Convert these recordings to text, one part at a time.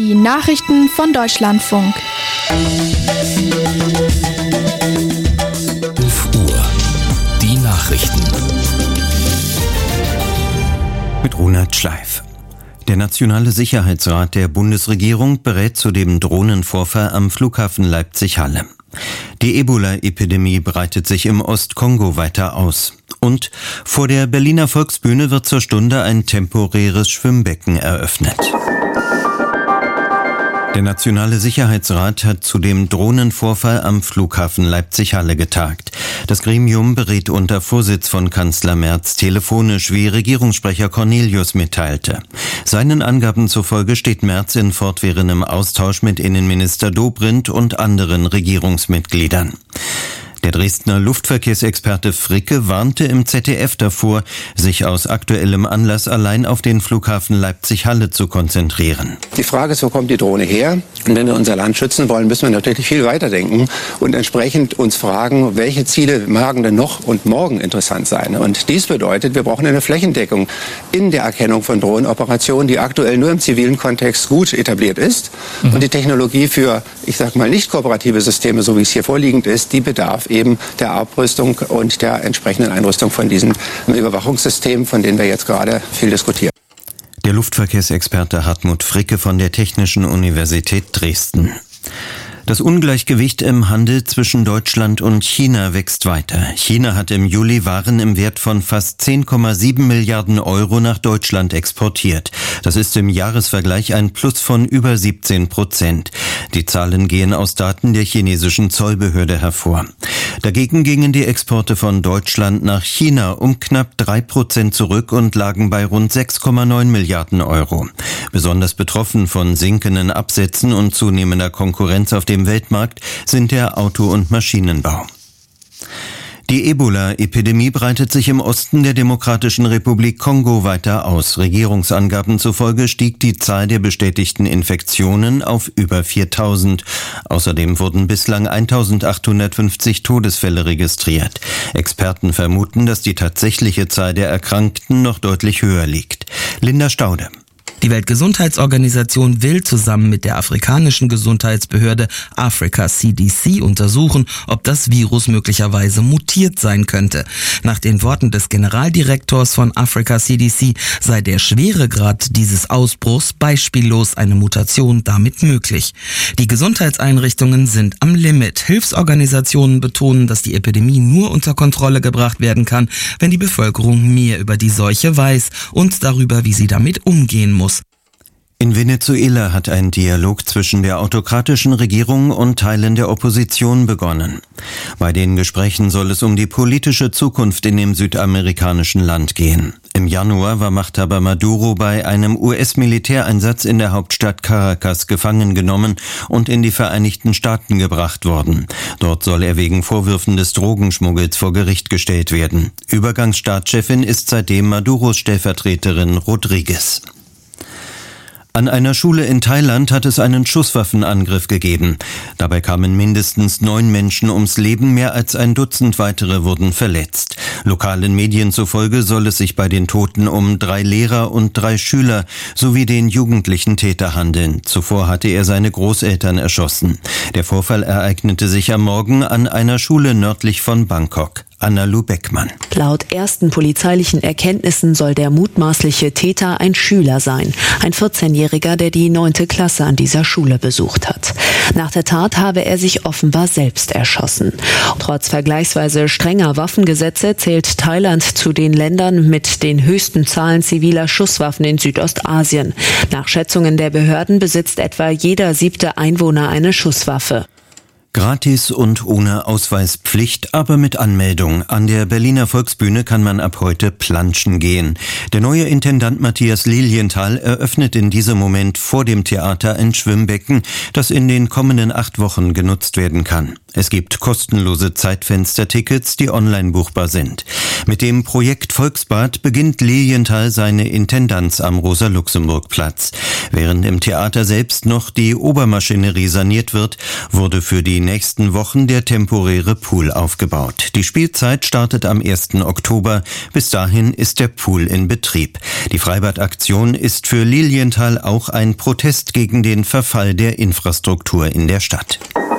Die Nachrichten von Deutschlandfunk. 5 Uhr. Die Nachrichten. Mit Ronald Schleif. Der Nationale Sicherheitsrat der Bundesregierung berät zu dem Drohnenvorfall am Flughafen Leipzig-Halle. Die Ebola-Epidemie breitet sich im Ostkongo weiter aus. Und vor der Berliner Volksbühne wird zur Stunde ein temporäres Schwimmbecken eröffnet. Der Nationale Sicherheitsrat hat zu dem Drohnenvorfall am Flughafen Leipzig-Halle getagt. Das Gremium berät unter Vorsitz von Kanzler Merz telefonisch, wie Regierungssprecher Cornelius mitteilte. Seinen Angaben zufolge steht Merz in fortwährendem Austausch mit Innenminister Dobrindt und anderen Regierungsmitgliedern. Der Dresdner Luftverkehrsexperte Fricke warnte im ZDF davor, sich aus aktuellem Anlass allein auf den Flughafen Leipzig-Halle zu konzentrieren. Die Frage ist, wo kommt die Drohne her? Und wenn wir unser Land schützen wollen, müssen wir natürlich viel weiterdenken und entsprechend uns fragen, welche Ziele magen denn noch und morgen interessant sein? Und dies bedeutet, wir brauchen eine Flächendeckung in der Erkennung von Drohnenoperationen, die aktuell nur im zivilen Kontext gut etabliert ist. Und die Technologie für, ich sag mal, nicht kooperative Systeme, so wie es hier vorliegend ist, die bedarf eben der Abrüstung und der entsprechenden Einrüstung von diesen Überwachungssystemen, von denen wir jetzt gerade viel diskutieren. Der Luftverkehrsexperte Hartmut Fricke von der Technischen Universität Dresden. Das Ungleichgewicht im Handel zwischen Deutschland und China wächst weiter. China hat im Juli Waren im Wert von fast 10,7 Milliarden Euro nach Deutschland exportiert. Das ist im Jahresvergleich ein Plus von über 17%. Die Zahlen gehen aus Daten der chinesischen Zollbehörde hervor. Dagegen gingen die Exporte von Deutschland nach China um knapp 3% zurück und lagen bei rund 6,9 Milliarden Euro. Besonders betroffen von sinkenden Absätzen und zunehmender Konkurrenz auf dem Weltmarkt sind der Auto- und Maschinenbau. Die Ebola-Epidemie breitet sich im Osten der Demokratischen Republik Kongo weiter aus. Regierungsangaben zufolge stieg die Zahl der bestätigten Infektionen auf über 4.000. Außerdem wurden bislang 1.850 Todesfälle registriert. Experten vermuten, dass die tatsächliche Zahl der Erkrankten noch deutlich höher liegt. Linda Staude. Die Weltgesundheitsorganisation will zusammen mit der afrikanischen Gesundheitsbehörde Africa CDC untersuchen, ob das Virus möglicherweise mutiert sein könnte. Nach den Worten des Generaldirektors von Africa CDC sei der Schweregrad dieses Ausbruchs beispiellos, eine Mutation damit möglich. Die Gesundheitseinrichtungen sind am Limit. Hilfsorganisationen betonen, dass die Epidemie nur unter Kontrolle gebracht werden kann, wenn die Bevölkerung mehr über die Seuche weiß und darüber, wie sie damit umgehen muss. In Venezuela hat ein Dialog zwischen der autokratischen Regierung und Teilen der Opposition begonnen. Bei den Gesprächen soll es um die politische Zukunft in dem südamerikanischen Land gehen. Im Januar war Machthaber Maduro bei einem US-Militäreinsatz in der Hauptstadt Caracas gefangen genommen und in die Vereinigten Staaten gebracht worden. Dort soll er wegen Vorwürfen des Drogenschmuggels vor Gericht gestellt werden. Übergangsstaatschefin ist seitdem Maduros Stellvertreterin Rodriguez. An einer Schule in Thailand hat es einen Schusswaffenangriff gegeben. Dabei kamen mindestens 9 Menschen ums Leben, mehr als ein Dutzend weitere wurden verletzt. Lokalen Medien zufolge soll es sich bei den Toten um 3 Lehrer und 3 Schüler sowie den jugendlichen Täter handeln. Zuvor hatte er seine Großeltern erschossen. Der Vorfall ereignete sich am Morgen an einer Schule nördlich von Bangkok. Anna-Lu Beckmann. Laut ersten polizeilichen Erkenntnissen soll der mutmaßliche Täter ein Schüler sein. Ein 14-Jähriger, der die 9. Klasse an dieser Schule besucht hat. Nach der Tat habe er sich offenbar selbst erschossen. Trotz vergleichsweise strenger Waffengesetze zählt Thailand zu den Ländern mit den höchsten Zahlen ziviler Schusswaffen in Südostasien. Nach Schätzungen der Behörden besitzt etwa jeder 7. Einwohner eine Schusswaffe. Gratis und ohne Ausweispflicht, aber mit Anmeldung. An der Berliner Volksbühne kann man ab heute planschen gehen. Der neue Intendant Matthias Lilienthal eröffnet in diesem Moment vor dem Theater ein Schwimmbecken, das in den kommenden 8 Wochen genutzt werden kann. Es gibt kostenlose Zeitfenstertickets, die online buchbar sind. Mit dem Projekt Volksbad beginnt Lilienthal seine Intendanz am Rosa-Luxemburg-Platz. Während im Theater selbst noch die Obermaschinerie saniert wird, wurde für die nächsten Wochen der temporäre Pool aufgebaut. Die Spielzeit startet am 1. Oktober. Bis dahin ist der Pool in Betrieb. Die Freibadaktion ist für Lilienthal auch ein Protest gegen den Verfall der Infrastruktur in der Stadt.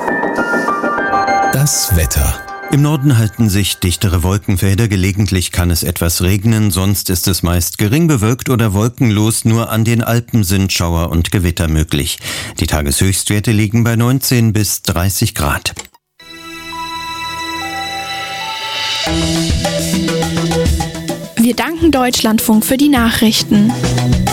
Das Wetter. Im Norden halten sich dichtere Wolkenfelder, gelegentlich kann es etwas regnen, sonst ist es meist gering bewölkt oder wolkenlos, nur an den Alpen sind Schauer und Gewitter möglich. Die Tageshöchstwerte liegen bei 19 bis 30 Grad. Wir danken Deutschlandfunk für die Nachrichten.